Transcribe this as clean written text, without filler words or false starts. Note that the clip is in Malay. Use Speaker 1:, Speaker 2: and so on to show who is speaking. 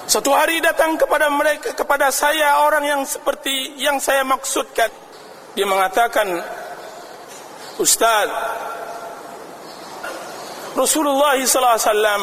Speaker 1: Suatu hari datang kepada saya orang yang seperti yang saya maksudkan. Dia mengatakan, Ustaz, Rasulullah SAW